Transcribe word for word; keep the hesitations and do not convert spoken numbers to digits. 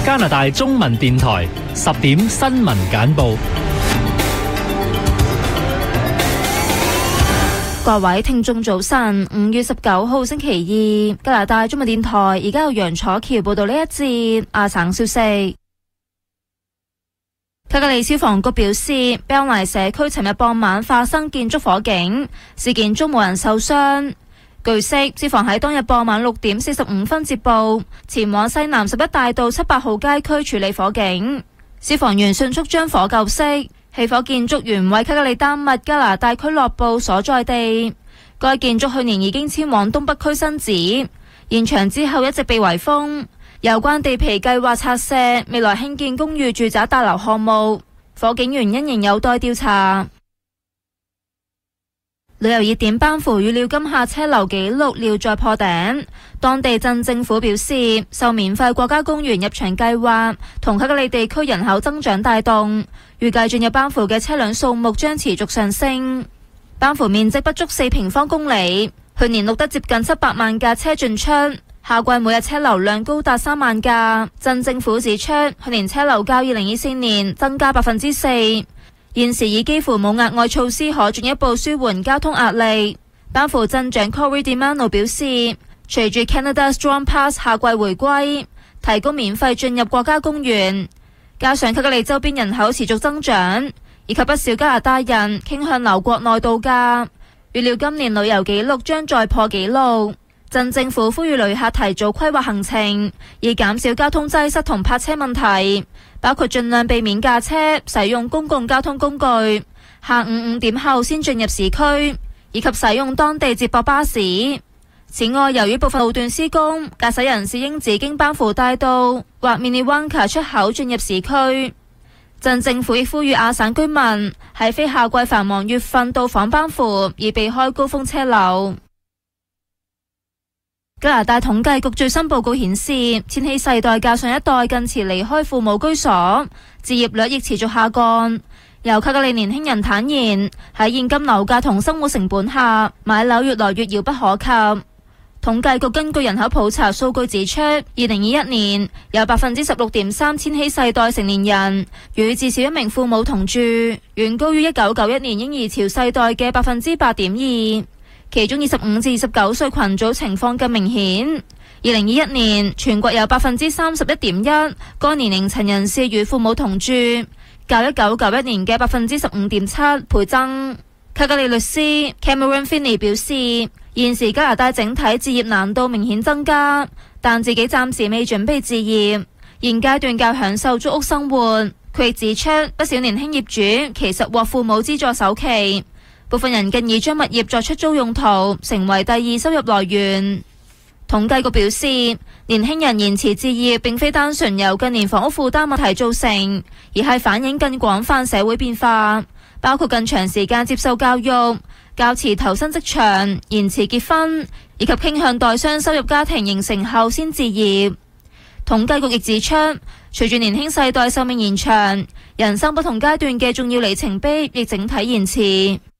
加拿大中文電台十點新聞簡報。 各位聽眾早晨，五月十九號星期二，加拿大中文電台而家有楊楚橋報道呢一節亞省消息。卡加利消防局表示，比歐尼社區尋日傍晚發生建築火警，事件中冇人受傷。據悉，消防喺當日傍晚六點四十五分接報，前往西南十一大道七百號街區處理火警。消防員迅速將火救熄。起火建築原為卡加利丹麥加拿大俱樂部所在地，該建築去年已經遷往東北區新址，現場之後一直被圍封。有關地皮計劃拆卸，未來興建公寓住宅大樓項目，火警原因仍有待調查。旅遊熱點班夫預料今夏車流紀錄料再破頂，當地鎮政府表示，受免費國家公園入場計劃同卡加利地區人口增長帶動，預計進入班夫嘅車輛數目將持續上升。班夫面積不足四平方公里，去年錄得接近七百萬架車進出，夏季每日車流量高達三萬架。鎮政府指出，去年車流較二零二四年增加百分之四。現時已幾乎冇額外措施可進一步舒緩交通壓力。班夫鎮長 Corey DiMano 表示，隨住 Canada Strong Pass 夏季回歸，提供免費進入國家公園，加上卡加利周邊人口持續增長，以及不少加拿大人傾向留國內度假，預料今年旅遊紀錄將再破紀錄。鎮政府呼籲旅客提早規劃行程，以減少交通擠塞同泊車問題，包括盡量避免駕車，使用公共交通工具，下午五點後先進入市區，以及使用當地接駁巴士。此外，由於部分路段施工，駕駛人士應自經班夫大道或 Minnewanka 出口進入市區。鎮政府亦呼籲亞省居民喺非夏季繁忙月份到訪班夫，以避開高峰車流。加拿大統計局最新報告顯示，千禧世代較上一代更遲離開父母居所，置業率亦持續下降。由卡加利年輕人坦言，喺現今樓價同生活成本下，買樓越來越遙不可及。統計局根據人口普查數據指出，二零二一年有百分之十六點三千禧世代成年人與至少一名父母同住，遠高於一九九一年嬰兒潮世代嘅百分之八點二。其中二十五至二十九歲群組情況更明顯。二零二一年全國有百分之三十一點一該年齡層人士與父母同住，較一九九一年嘅百分之十五點七倍增。卡加利律師 Cameron Finney 表示，現時加拿大整體置業難度明顯增加，但自己暫時未準備置業，現階段較享受租屋生活。佢亦指出，不少年輕業主其實獲父母資助首期，部分人更已將物業作出租用途，成為第二收入來源。統計局表示，年輕人延遲置業並非單純由近年房屋負擔問題造成，而係反映更廣泛社會變化，包括更長時間接受教育、較遲投身職場、延遲結婚，以及傾向待雙收入家庭形成後先置業。統計局亦指出，隨住年輕世代壽命延長，人生不同階段嘅重要里程碑亦整體延遲。